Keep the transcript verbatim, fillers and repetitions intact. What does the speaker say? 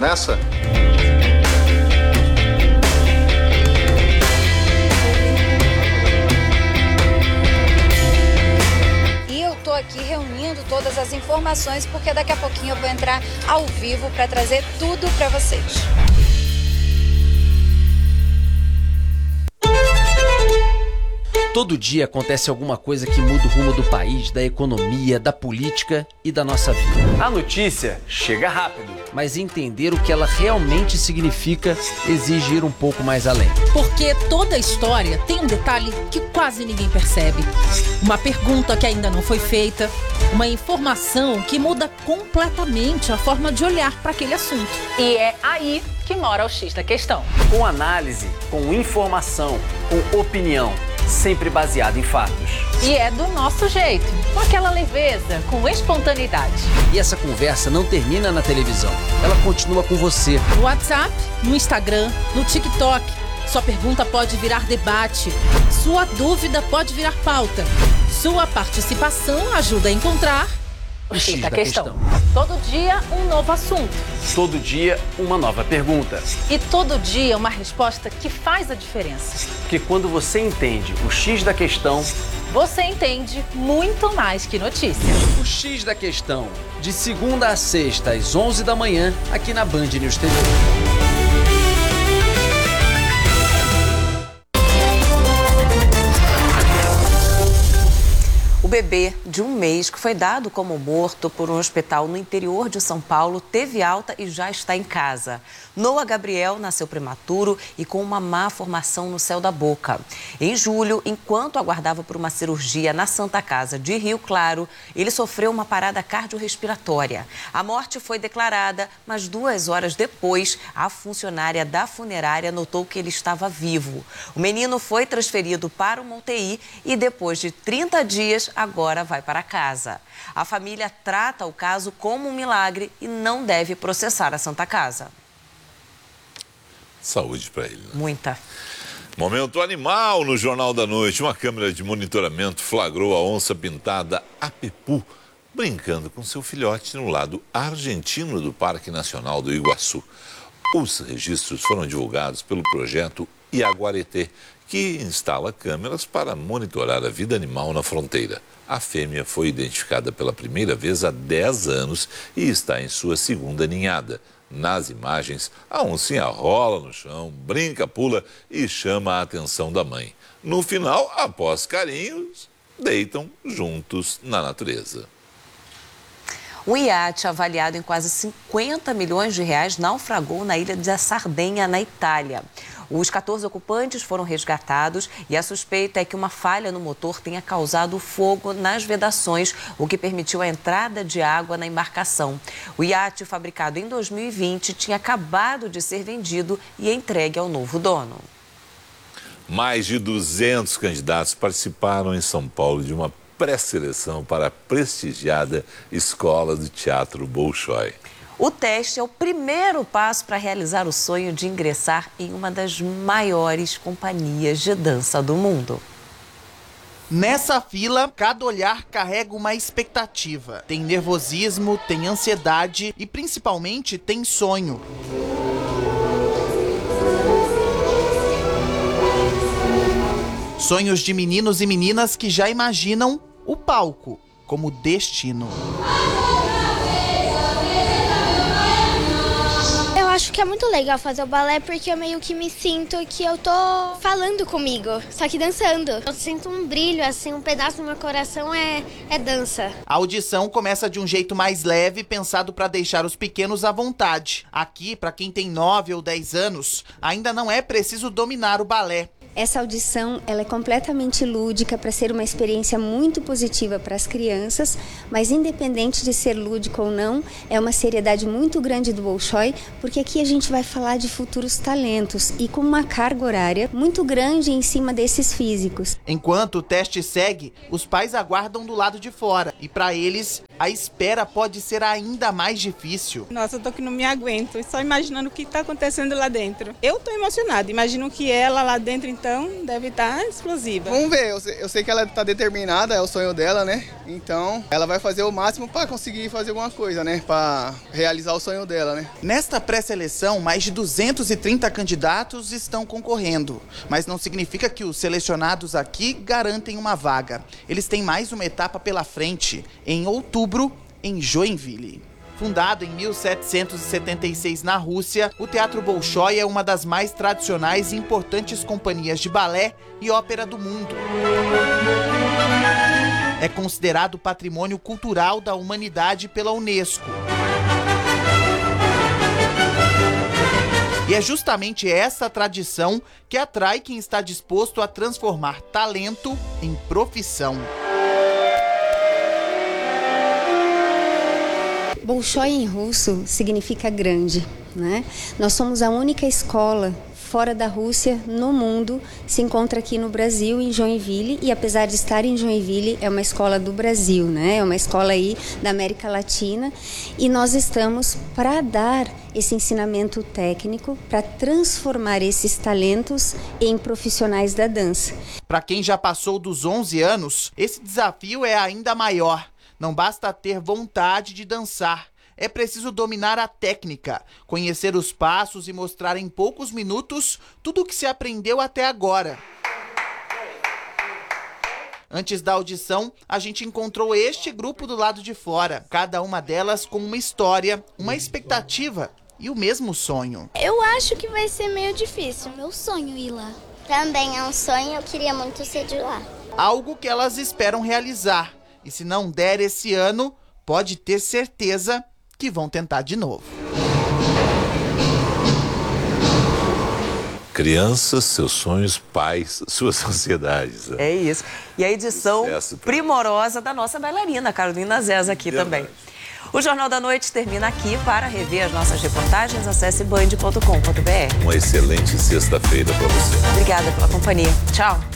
nessa? Estou aqui reunindo todas as informações porque daqui a pouquinho eu vou entrar ao vivo para trazer tudo para vocês. Todo dia acontece alguma coisa que muda o rumo do país, da economia, da política e da nossa vida. A notícia chega rápido. Mas entender o que ela realmente significa exige ir um pouco mais além. Porque toda história tem um detalhe que quase ninguém percebe. Uma pergunta que ainda não foi feita, uma informação que muda completamente a forma de olhar para aquele assunto. E é aí que mora o X da questão. Com análise, com informação, com opinião, sempre baseado em fatos. E é do nosso jeito, com aquela leveza, com espontaneidade. E essa conversa não termina na televisão, ela continua com você. No WhatsApp, no Instagram, no TikTok. Sua pergunta pode virar debate, sua dúvida pode virar pauta. Sua participação ajuda a encontrar o X da questão. Todo dia um novo assunto. Todo dia uma nova pergunta. E todo dia uma resposta que faz a diferença. Porque quando você entende o X da questão, você entende muito mais que notícia. O X da questão, de segunda a sexta às onze da manhã, aqui na Band News T V. O bebê de um mês que foi dado como morto por um hospital no interior de São Paulo teve alta e já está em casa. Noah Gabriel nasceu prematuro e com uma má formação no céu da boca. Em julho, enquanto aguardava por uma cirurgia na Santa Casa de Rio Claro, ele sofreu uma parada cardiorrespiratória. A morte foi declarada, mas duas horas depois, a funcionária da funerária notou que ele estava vivo. O menino foi transferido para uma U T I e depois de trinta dias, agora vai para casa. A família trata o caso como um milagre e não deve processar a Santa Casa. Saúde para ele, né? Muita. Momento animal no Jornal da Noite. Uma câmera de monitoramento flagrou a onça pintada Apepu brincando com seu filhote no lado argentino do Parque Nacional do Iguaçu. Os registros foram divulgados pelo projeto Iaguareté, que instala câmeras para monitorar a vida animal na fronteira. A fêmea foi identificada pela primeira vez há dez anos e está em sua segunda ninhada. Nas imagens, a oncinha rola no chão, brinca, pula e chama a atenção da mãe. No final, após carinhos, deitam juntos na natureza. Um iate avaliado em quase cinquenta milhões de reais naufragou na ilha da Sardenha, na Itália. Os quatorze ocupantes foram resgatados e a suspeita é que uma falha no motor tenha causado fogo nas vedações, o que permitiu a entrada de água na embarcação. O iate, fabricado em dois mil e vinte, tinha acabado de ser vendido e entregue ao novo dono. Mais de duzentos candidatos participaram em São Paulo de uma pré-seleção para a prestigiada Escola do Teatro Bolshoi. O teste é o primeiro passo para realizar o sonho de ingressar em uma das maiores companhias de dança do mundo. Nessa fila, cada olhar carrega uma expectativa. Tem nervosismo, tem ansiedade e principalmente tem sonho. Sonhos de meninos e meninas que já imaginam o palco como destino. Eu acho que é muito legal fazer o balé porque eu meio que me sinto que eu tô falando comigo, só que dançando. Eu sinto um brilho, assim, um pedaço do meu coração é, é dança. A audição começa de um jeito mais leve, pensado para deixar os pequenos à vontade. Aqui, para quem tem nove ou dez anos, ainda não é preciso dominar o balé. Essa audição ela é completamente lúdica para ser uma experiência muito positiva para as crianças, mas independente de ser lúdico ou não, é uma seriedade muito grande do Bolshoi, porque aqui a gente vai falar de futuros talentos e com uma carga horária muito grande em cima desses físicos. Enquanto o teste segue, os pais aguardam do lado de fora e para eles a espera pode ser ainda mais difícil. Nossa, eu tô que não me aguento, só imaginando o que está acontecendo lá dentro. Eu tô emocionada, imagino que ela lá dentro então deve estar explosiva. Vamos ver, eu sei, eu sei que ela está determinada, é o sonho dela, né? Então, ela vai fazer o máximo para conseguir fazer alguma coisa, né? Para realizar o sonho dela, né? Nesta pré-seleção, mais de duzentos e trinta candidatos estão concorrendo, mas não significa que os selecionados aqui garantem uma vaga. Eles têm mais uma etapa pela frente, em outubro, em Joinville. Fundado em mil setecentos e setenta e seis na Rússia, o Teatro Bolshoi é uma das mais tradicionais e importantes companhias de balé e ópera do mundo. É considerado patrimônio cultural da humanidade pela Unesco. E é justamente essa tradição que atrai quem está disposto a transformar talento em profissão. Bolshoi em russo significa grande, né? Nós somos a única escola fora da Rússia no mundo, se encontra aqui no Brasil, em Joinville, e apesar de estar em Joinville, é uma escola do Brasil, né? É uma escola aí da América Latina, e nós estamos para dar esse ensinamento técnico, para transformar esses talentos em profissionais da dança. Para quem já passou dos onze anos, esse desafio é ainda maior. Não basta ter vontade de dançar, é preciso dominar a técnica, conhecer os passos e mostrar em poucos minutos tudo o que se aprendeu até agora. Antes da audição, a gente encontrou este grupo do lado de fora, cada uma delas com uma história, uma expectativa e o mesmo sonho. Eu acho que vai ser meio difícil. Meu sonho ir lá. Também é um sonho, eu queria muito ser de lá. Algo que elas esperam realizar. E se não der esse ano, pode ter certeza que vão tentar de novo. Crianças, seus sonhos, pais, suas ansiedades. É isso. E a edição primorosa da nossa bailarina, Carolina Zeza, aqui também. O Jornal da Noite termina aqui. Para rever as nossas reportagens, acesse band ponto com ponto br. Uma excelente sexta-feira para você. Obrigada pela companhia. Tchau.